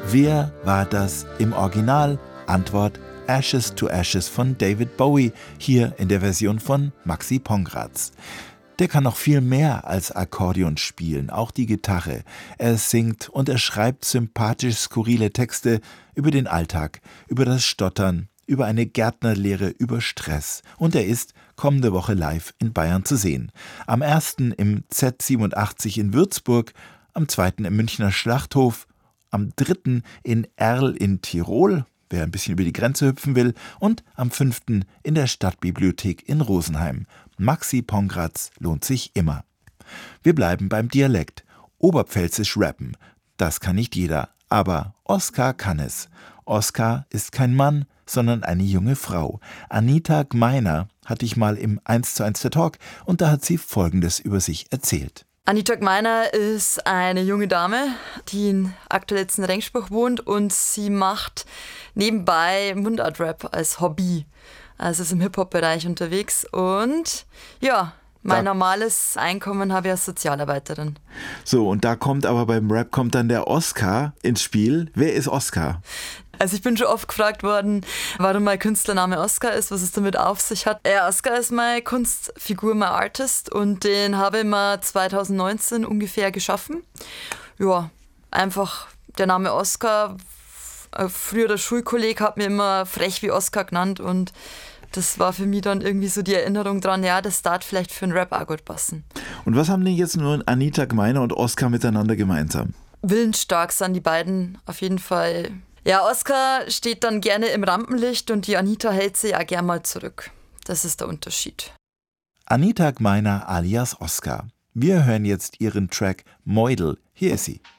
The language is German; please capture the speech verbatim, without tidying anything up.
Wer war das im Original? Antwort: Ashes to Ashes von David Bowie, hier in der Version von Maxi Pongratz. Der kann noch viel mehr als Akkordeon spielen, auch die Gitarre. Er singt und er schreibt sympathisch skurrile Texte über den Alltag, über das Stottern, über eine Gärtnerlehre, über Stress. Und er ist kommende Woche live in Bayern zu sehen. Am ersten im Z siebenundachtzig in Würzburg, am zweiten im Münchner Schlachthof, am dritten in Erl in Tirol, wer ein bisschen über die Grenze hüpfen will, und am fünften in der Stadtbibliothek in Rosenheim. Maxi Pongratz lohnt sich immer. Wir bleiben beim Dialekt. Oberpfälzisch rappen, das kann nicht jeder, aber Oskar kann es. Oskar ist kein Mann, sondern eine junge Frau. Anita Gmeiner hatte ich mal im eins zu eins der Talk und da hat sie Folgendes über sich erzählt. Anita Gmeiner ist eine junge Dame, die in aktuell jetzt in Rengsburg wohnt und sie macht nebenbei Mundart-Rap als Hobby. Also ist im Hip-Hop-Bereich unterwegs und ja, mein da. normales Einkommen habe ich als Sozialarbeiterin. So, und da kommt aber beim Rap kommt dann der Oskar ins Spiel. Wer ist Oskar? Also ich bin schon oft gefragt worden, warum mein Künstlername Oskar ist, was es damit auf sich hat. Ja, Oskar ist meine Kunstfigur, mein Artist und den habe ich mal zwanzig neunzehn ungefähr geschaffen. Ja, einfach der Name Oskar. Ein früherer Schulkollege hat mir immer frech wie Oskar genannt und das war für mich dann irgendwie so die Erinnerung dran, ja, das darf vielleicht für einen Rap auch gut passen. Und was haben denn jetzt nur Anita Gmeiner und Oskar miteinander gemeinsam? Willensstark sind die beiden auf jeden Fall. Ja, Oskar steht dann gerne im Rampenlicht und die Anita hält sich auch gerne mal zurück. Das ist der Unterschied. Anita Gmeiner alias Oskar. Wir hören jetzt ihren Track Meudel. Hier ist sie.